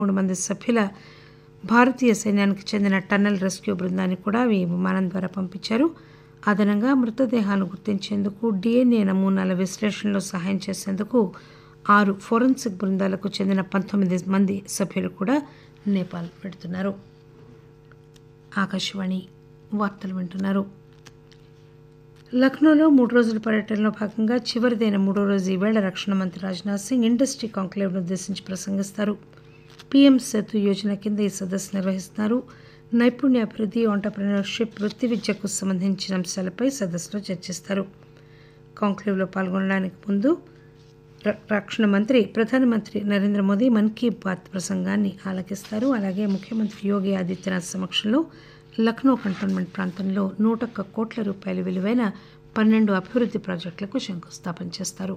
3 మంది సభ్యుల భారతీయ సైన్యానికి చెందిన టన్నల్ రెస్క్యూ బృందాన్ని కూడా ఈ విమానం ద్వారా పంపించారు. అదనంగా మృతదేహాలను గుర్తించేందుకు DNA నమూనాల విశ్లేషణలో సహాయం చేసేందుకు 6 ఫోరెన్సిక్ బృందాలకు చెందిన 19 మంది సభ్యులు కూడా నేపాల్ వెడుతున్నారు. ఆకాశవాణి వార్తలు వింటున్నారు. లక్నోలో 3 రోజుల పర్యటనలో భాగంగా చివరిదైన 3వ రోజు ఈవేళ రక్షణ మంత్రి రాజ్నాథ్ సింగ్ ఇండస్ట్రీ కాంక్లేవ్ను ఉద్దేశించి ప్రసంగిస్తారు. పీఎం సేతు యోజన కింద ఈ సదస్సు నిర్వహిస్తున్నారు. నైపుణ్యాభివృద్ధి, ఆంటర్ప్రెన్యూర్షిప్, వృత్తి విద్యకు సంబంధించిన అంశాలపై సదస్సులో చర్చిస్తారు. కాంక్లేవ్లో పాల్గొనడానికి ముందు రక్షణ మంత్రి ప్రధానమంత్రి నరేంద్ర మోదీ మన్ కీ బాత్ ప్రసంగాన్ని ఆలకిస్తారు. అలాగే ముఖ్యమంత్రి యోగి ఆదిత్యనాథ్ సమక్షంలో లక్నో కంటోన్మెంట్ ప్రాంతంలో 101 కోట్ల రూపాయల విలువైన 12 అభివృద్ధి ప్రాజెక్టులకు శంకుస్థాపన చేస్తారు.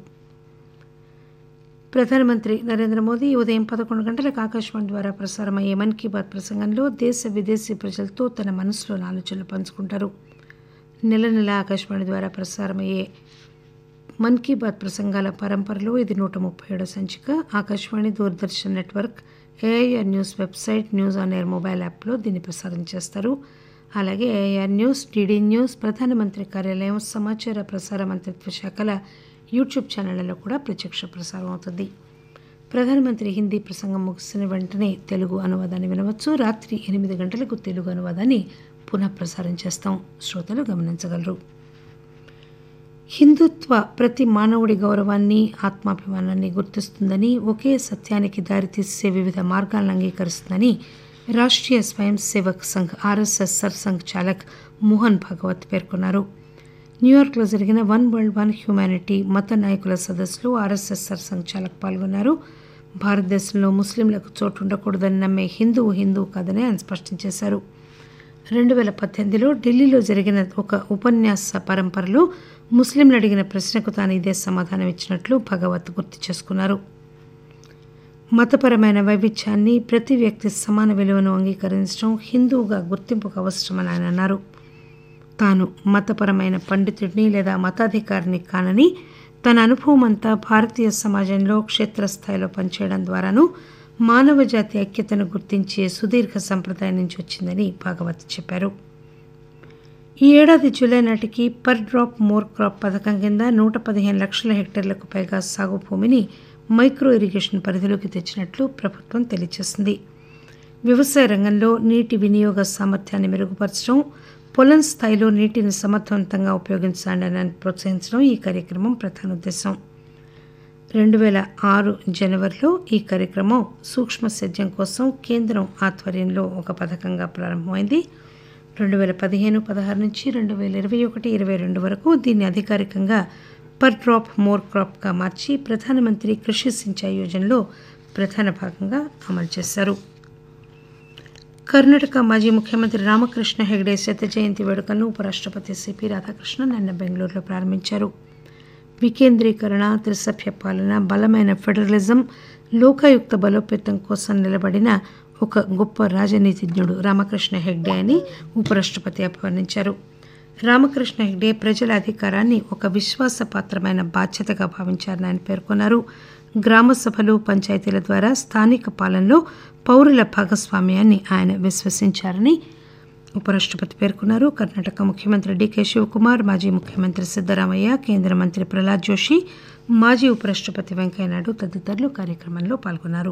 ప్రధానమంత్రి నరేంద్ర మోదీ ఉదయం 11 గంటలకు ఆకాశవాణి ద్వారా ప్రసారమయ్యే మన్ కీ బాత్ ప్రసంగంలో దేశ విదేశీ ప్రజలతో తన మనసులోని ఆలోచనలు పంచుకుంటారు. నెల నెల ఆకాశవాణి ద్వారా ప్రసారమయ్యే మన్ కీ బాత్ ప్రసంగాల పరంపరలో ఇది 137వ సంచిక. Akashvani, Doordarshan network, AIR news website, news on air mobile యాప్లో దీన్ని ప్రసారం చేస్తారు. అలాగే ఏఐఆర్ న్యూస్, డిడి న్యూస్, ప్రధానమంత్రి కార్యాలయం, సమాచార ప్రసార మంత్రిత్వ శాఖల యూట్యూబ్ ఛానళ్లలో కూడా ప్రత్యక్ష ప్రసారం అవుతుంది. ప్రధానమంత్రి హిందీ ప్రసంగం ముగిసిన వెంటనే తెలుగు అనువాదాన్ని వినవచ్చు. రాత్రి 8 గంటలకు తెలుగు అనువాదాన్ని పునః ప్రసారం చేస్తాం. శ్రోతలు గమనించగలరు. హిందుత్వ ప్రతి మానవుడి గౌరవాన్ని, ఆత్మాభిమానాన్ని గుర్తిస్తుందని, ఒకే సత్యానికి దారితీసే వివిధ మార్గాలను అంగీకరిస్తుందని రాష్ట్రీయ స్వయం సేవక్ సంఘ్ ఆర్ఎస్ఎస్ సర్సంఘ్ చాలక్ మోహన్ భాగవత్ పేర్కొన్నారు. న్యూయార్క్లో జరిగిన వన్ వరల్డ్ వన్ హ్యుమానిటీ మత నాయకుల సదస్సులో ఆర్ఎస్ఎస్ సర్సంఘ్ చాలక్ పాల్గొన్నారు. భారతదేశంలో ముస్లింలకు చోటు ఉండకూడదని నమ్మే హిందువు కాదని ఆయన స్పష్టం చేశారు. 2018లో ఢిల్లీలో జరిగిన ఒక ఉపన్యాస పరంపరలో ముస్లింలు అడిగిన ప్రశ్నకు తాను ఇదే సమాధానం ఇచ్చినట్లు భగవత్ గుర్తు చేసుకున్నారు. మతపరమైన వైవిధ్యాన్ని, ప్రతి వ్యక్తి సమాన విలువను అంగీకరించడం హిందువుగా గుర్తింపుకు అవసరమని ఆయన అన్నారు. తాను మతపరమైన పండితుడిని లేదా మతాధికారిని కానని, తన అనుభవం అంతా భారతీయ సమాజంలో క్షేత్రస్థాయిలో పనిచేయడం ద్వారాను మానవ జాతి ఐక్యతను గుర్తించే సుదీర్ఘ సంప్రదాయం నుంచి వచ్చిందని భాగవత్ చెప్పారు. ఈ ఏడాది జూలై నాటికి పర్ డ్రాప్ మోర్ క్రాప్ పథకం కింద 115 లక్షల హెక్టార్లకు పైగా సాగు భూమిని మైక్రో ఇరిగేషన్ పరిధిలోకి తెచ్చినట్లు ప్రభుత్వం తెలియజేసింది. వ్యవసాయ రంగంలో నీటి వినియోగ సామర్థ్యాన్ని మెరుగుపరచడం, పొలం స్థాయిలో నీటిని సమర్థవంతంగా ఉపయోగించాలని ప్రోత్సహించడం ఈ కార్యక్రమం ప్రధాన ఉద్దేశం. 2006 జనవరిలో ఈ కార్యక్రమం సూక్ష్మ సేద్యం కోసం కేంద్రం ఆధ్వర్యంలో ఒక పథకంగా ప్రారంభమైంది. 2015-16 నుంచి 2021-22 వరకు దీన్ని అధికారికంగా పర్ డ్రాప్ మోర్ క్రాప్గా మార్చి ప్రధానమంత్రి కృషి సించాయి యోజనలో ప్రధాన భాగంగా అమలు చేశారు. కర్ణాటక మాజీ ముఖ్యమంత్రి రామకృష్ణ హెగ్డే శత జయంతి వేడుకలను ఉపరాష్ట్రపతి సిపి రాధాకృష్ణన్ నిన్న బెంగళూరులో ప్రారంభించారు. వికేంద్రీకరణ, త్రిసభ్య పాలన, బలమైన ఫెడరలిజం, లోకాయుక్త బలోపేతం కోసం నిలబడిన ఒక గొప్ప రాజనీతిజ్ఞుడు రామకృష్ణ హెగ్డే అని ఉపరాష్ట్రపతి అభివర్ణించారు. రామకృష్ణ హెగ్డే ప్రజల అధికారాన్ని ఒక విశ్వాసపాత్రమైన బాధ్యతగా భావించారని ఆయన పేర్కొన్నారు. గ్రామ సభలు, పంచాయతీల ద్వారా స్థానిక పాలనలో పౌరుల భాగస్వామ్యాన్ని ఆయన విశ్వసించారని ఉపరాష్ట్రపతి పేర్కొన్నారు. కర్ణాటక ముఖ్యమంత్రి డీకే శివకుమార్, మాజీ ముఖ్యమంత్రి సిద్దరామయ్య, కేంద్ర మంత్రి ప్రహ్లాద్ జోషి, మాజీ ఉపరాష్ట్రపతి వెంకయ్యనాయుడు తదితరులు కార్యక్రమంలో పాల్గొన్నారు.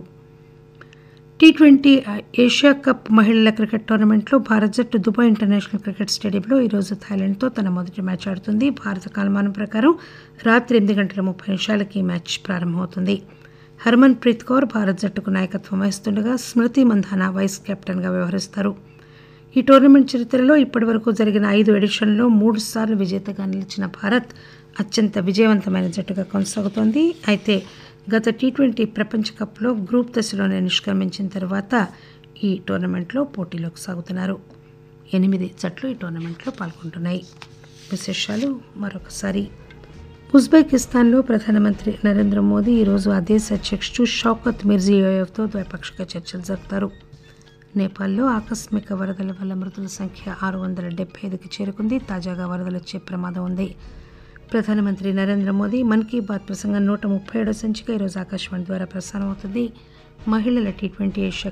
టీ20 ఏషియా కప్ మహిళల క్రికెట్ టోర్నమెంట్లో భారత జట్టు దుబాయ్ ఇంటర్నేషనల్ క్రికెట్ స్టేడియంలో ఈరోజు థాయిలాండ్తో తన మొదటి మ్యాచ్ ఆడుతుంది. భారత కాలమానం ప్రకారం రాత్రి 8:30 ఈ మ్యాచ్ ప్రారంభమవుతుంది. హర్మన్ ప్రీత్ కౌర్ భారత జట్టుకు నాయకత్వం వహిస్తుండగా స్మృతి మంధానా వైస్ కెప్టెన్గా వ్యవహరిస్తారు. ఈ టోర్నమెంట్ చరిత్రలో ఇప్పటివరకు జరిగిన 5 ఎడిషన్లలో 3 సార్లు విజేతగా నిలిచిన భారత్ అత్యంత విజయవంతమైన జట్టుగా కొనసాగుతోంది. అయితే గత టీ20 ప్రపంచ కప్లో గ్రూప్ దశలోనే నిష్క్రమించిన తర్వాత ఈ టోర్నమెంట్లో పోటీలోకి సాగుతున్నారు. 8 జట్లు ఈ టోర్నమెంట్లో పాల్గొంటున్నాయి. విశేషాలు మరొకసారి. ఉజ్బెకిస్తాన్లో ప్రధానమంత్రి నరేంద్ర మోదీ ఈరోజు ఆ దేశ అధ్యక్షుడు షౌకత్ మిర్జియోయెవ్తో ద్వైపాక్షిక చర్చలు జరుపుతారు. నేపాల్లో ఆకస్మిక వరదల వల్ల మృతుల సంఖ్య 675కి చేరుకుంది. తాజాగా వరదలు వచ్చే ప్రమాదం ఉంది. ప్రధానమంత్రి నరేంద్ర మోదీ మన్ కీ బాత్ ప్రసంగం 137వ సంచిక ఈరోజు ఆకాశవాణి ద్వారా ప్రసారం అవుతుంది. మహిళల టీ20 ఏషియా